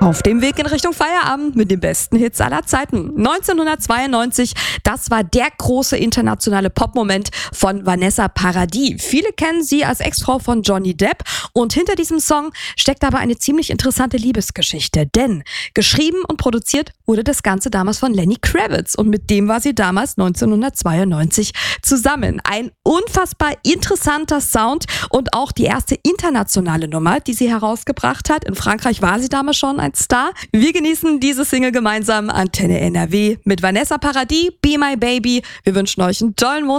Auf dem Weg in Richtung Feierabend mit den besten Hits aller Zeiten. 1992, das war der große internationale Popmoment von Vanessa Paradis. Viele kennen sie als Ex-Frau von Johnny Depp und hinter diesem Song steckt aber eine ziemlich interessante Liebesgeschichte, denn geschrieben und produziert wurde das Ganze damals von Lenny Kravitz und mit dem war sie damals 1992 zusammen. Ein unfassbar interessanter Sound und auch die erste internationale Nummer, die sie herausgebracht hat. In Frankreich war sie damals schon ein Star. Wir genießen diese Single gemeinsam, Antenne NRW mit Vanessa Paradis, Be My Baby. Wir wünschen euch einen tollen Montag.